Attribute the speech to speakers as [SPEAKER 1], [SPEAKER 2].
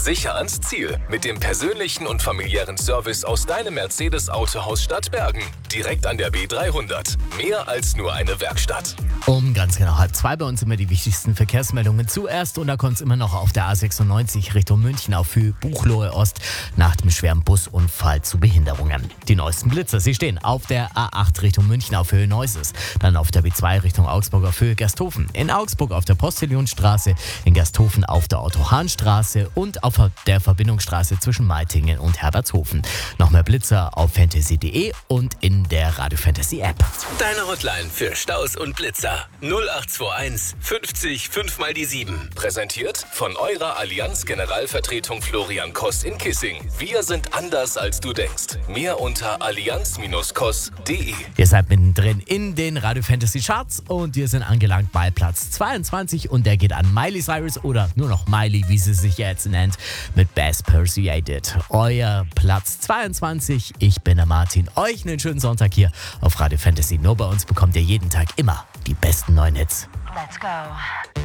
[SPEAKER 1] sicher ans Ziel mit dem persönlichen und familiären Service aus deinem Mercedes-Autohaus Stadtbergen. Direkt an der B300. Mehr als nur eine Werkstatt.
[SPEAKER 2] Um ganz genau 1:30 bei uns immer die wichtigsten Verkehrsmeldungen zuerst. Und da kommt es immer noch auf der A96 Richtung München auf Höhe Buchloe Ost nach dem schweren Busunfall zu Behinderungen. Die neuesten Blitzer, sie stehen auf der A8 Richtung München auf Höhe Neuses. Dann auf der B2 Richtung Augsburg auf Höhe Gersthofen. In Augsburg auf der Postillionstraße, in Gersthofen auf der Otto-Hahn-Straße und auf der Verbindungsstraße zwischen Meitingen und Herbertshofen. Noch mehr Blitzer auf fantasy.de und in der Radio Fantasy App.
[SPEAKER 3] Deine Hotline für Staus und Blitzer 0821 50 5 mal die 7.
[SPEAKER 1] Präsentiert von eurer Allianz Generalvertretung Florian Koss in Kissing. Wir sind anders als du denkst. Mehr unter allianz-koss.de.
[SPEAKER 2] Ihr seid mittendrin in den Radio Fantasy Charts und wir sind angelangt bei Platz 22 und der geht an Miley Cyrus oder nur noch Miley, wie sie sich jetzt nennt, mit Best Persuaded. Euer Platz 22. Ich bin der Martin. Euch einen schönen Sonntag hier auf Radio Fantasy. Nur bei uns bekommt ihr jeden Tag immer die besten neuen Hits.
[SPEAKER 4] Let's go.